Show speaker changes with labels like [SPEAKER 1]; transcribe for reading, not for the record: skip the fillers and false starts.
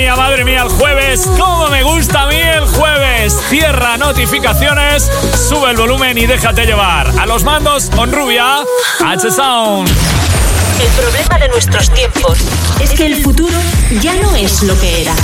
[SPEAKER 1] Madre mía, el jueves, cómo me gusta a mí el jueves. Cierra notificaciones, sube el volumen y déjate llevar. A los mandos, Onrubia, H-Sound.
[SPEAKER 2] El problema de nuestros tiempos es que el futuro ya no es lo que era.